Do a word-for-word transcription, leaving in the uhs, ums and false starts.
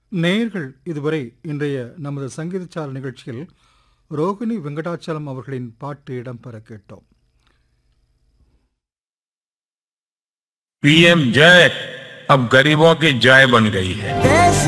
நேயர்கள் இதுவரை இன்றைய நமது சங்கீதச்சார நிகழ்ச்சியில் ரோகிணி வெங்கடாச்சலம் அவர்களின் பாட்டு இடம்பெற கேட்டோம். पीएम जय अब गरीबों की जय बन गई है.